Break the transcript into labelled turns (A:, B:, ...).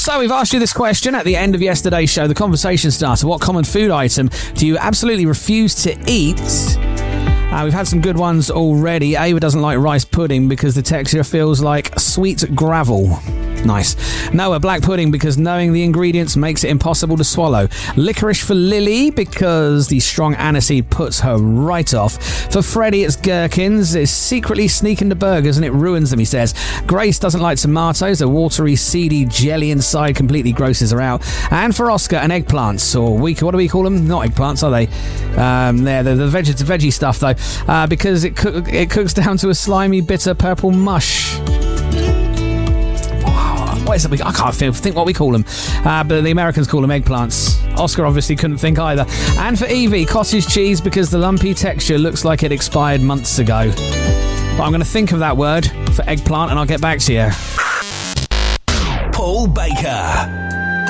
A: So we've asked you this question at the end of yesterday's show, the conversation starter. What common food item do you absolutely refuse to eat? We've had some good ones already. Ava doesn't like rice pudding because the texture feels like sweet gravel. Nice. Noah, black pudding because knowing the ingredients makes it impossible to swallow. Licorice for Lily because the strong aniseed puts her right off. For Freddie, it's gherkins. It's secretly sneak into burgers and it ruins them, he says. Grace doesn't like tomatoes. The watery, seedy jelly inside completely grosses her out. And for Oscar, an eggplants, or what do we call them? Not eggplants, are they? They're the veggie stuff, though, because it cooks down to a slimy, bitter purple mush. What is it? I can't think what we call them, but the Americans call them eggplants. Oscar obviously couldn't think either. And for Evie, cottage cheese because the lumpy texture looks like it expired months ago. But I'm going to think of that word for eggplant and I'll get back to you.
B: Paul Baker.